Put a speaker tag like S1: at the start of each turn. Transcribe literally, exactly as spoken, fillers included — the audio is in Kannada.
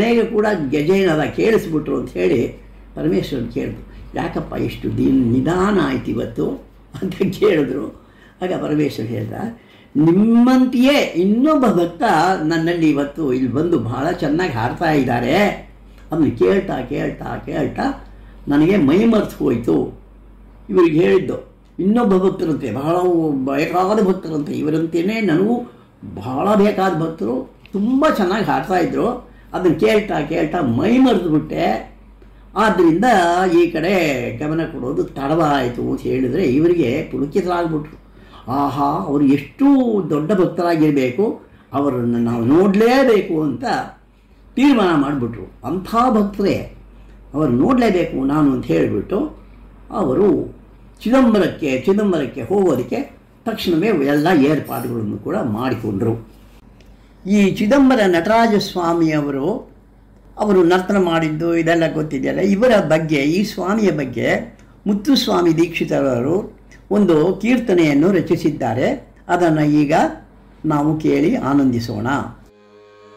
S1: ಮನೆಗೆ ಕೂಡ ಗಜೇನದ ಕೇಳಿಸ್ಬಿಟ್ರು ಅಂತ ಹೇಳಿ ಪರಮೇಶ್ವರನ್ ಕೇಳಿದ್ರು, ಯಾಕಪ್ಪ ಇಷ್ಟು ದಿನ ನಿಧಾನ ಆಯ್ತು ಇವತ್ತು ಅಂತ ಕೇಳಿದ್ರು. ಆಗ ಪರಮೇಶ್ವರ್ ಹೇಳ್ದ, ನಿಮ್ಮಂತೆಯೇ ಇನ್ನೊಬ್ಬ ಭಕ್ತ ನನ್ನಲ್ಲಿ ಇವತ್ತು ಇಲ್ಲಿ ಬಂದು ಬಹಳ ಚೆನ್ನಾಗಿ ಹಾಡ್ತಾ ಇದ್ದಾರೆ, ಅದನ್ನು ಕೇಳ್ತಾ ಕೇಳ್ತಾ ಕೇಳ್ತಾ ನನಗೆ ಮೈ ಮರೆತು ಹೋಯಿತು. ಇವರಿಗೆ ಹೇಳಿದ್ದು ಇನ್ನೊಬ್ಬ ಭಕ್ತರಂತೆ, ಬಹಳ ಬೇಕಾದ ಭಕ್ತರಂತೆ, ಇವರಂತೆಯೇ ನನಗೂ ಬಹಳ ಬೇಕಾದ ಭಕ್ತರು ತುಂಬ ಚೆನ್ನಾಗಿ ಹಾಡ್ತಾಯಿದ್ರು, ಅದನ್ನು ಕೇಳ್ತಾ ಕೇಳ್ತಾ ಮೈ ಮರೆತುಬಿಟ್ಟೆ, ಆದ್ದರಿಂದ ಈ ಕಡೆ ಗಮನ ಕೊಡೋದು ತಡವಾಯಿತು ಅಂತ ಹೇಳಿದರೆ ಇವರಿಗೆ ಪುಳಕಿತರಾಗ್ಬಿಟ್ರು. ಆಹಾ, ಅವರು ಎಷ್ಟು ದೊಡ್ಡ ಭಕ್ತರಾಗಿರಬೇಕು, ಅವರನ್ನು ನಾವು ನೋಡಲೇಬೇಕು ಅಂತ ತೀರ್ಮಾನ ಮಾಡಿಬಿಟ್ರು. ಅಂಥ ಭಕ್ತರೇ, ಅವರು ನೋಡಲೇಬೇಕು ನಾನು ಅಂತ ಹೇಳಿಬಿಟ್ಟು ಅವರು ಚಿದಂಬರಕ್ಕೆ ಚಿದಂಬರಕ್ಕೆ ಹೋಗೋದಕ್ಕೆ ತಕ್ಷಣವೇ ಎಲ್ಲ ಏರ್ಪಾಡುಗಳನ್ನು ಕೂಡ ಮಾಡಿಕೊಂಡರು. ಈ ಚಿದಂಬರ ನಟರಾಜ ಸ್ವಾಮಿಯವರು ಅವರು ನರ್ತನ ಮಾಡಿದ್ದು ಇದೆಲ್ಲ ಗೊತ್ತಿದೆಯಲ್ಲ. ಇವರ ಬಗ್ಗೆ, ಈ ಸ್ವಾಮಿಯ ಬಗ್ಗೆ ಮುತ್ತುಸ್ವಾಮಿ ದೀಕ್ಷಿತರವರು ಒಂದು ಕೀರ್ತನೆಯನ್ನು ರಚಿಸಿದ್ದಾರೆ. ಅದನ್ನು ಈಗ ನಾವು ಕೇಳಿ ಆನಂದಿಸೋಣ.